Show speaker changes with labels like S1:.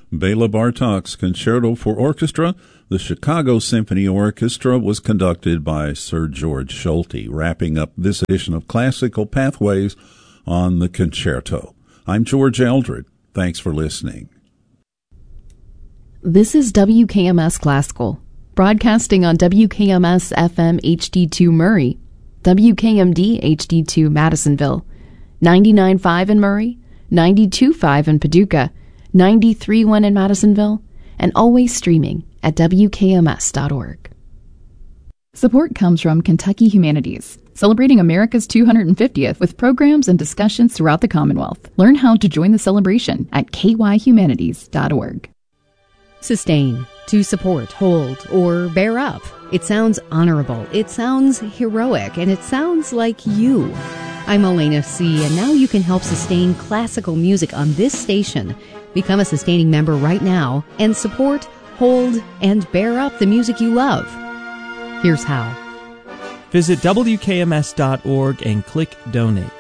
S1: Bela Bartok's Concerto for Orchestra, the Chicago Symphony Orchestra, was conducted by Sir George Solti, wrapping up this edition of Classical Pathways on the Concerto. I'm George Eldred. Thanks for listening.
S2: This is WKMS Classical, broadcasting on WKMS FM HD2 Murray, WKMD HD2 Madisonville, 99.5 in Murray, 92.5 in Paducah, 93.1 in Madisonville, and always streaming at WKMS.org.
S3: Support comes from Kentucky Humanities, celebrating America's 250th with programs and discussions throughout the Commonwealth. Learn how to join the celebration at kyhumanities.org.
S4: Sustain, to support, hold, or bear up. It sounds honorable, it sounds heroic, and it sounds like you. I'm Elena C., and now you can help sustain classical music on this station. Become a sustaining member right now and support, hold, and bear up the music you love. Here's how.
S5: Visit WKMS.org and click Donate.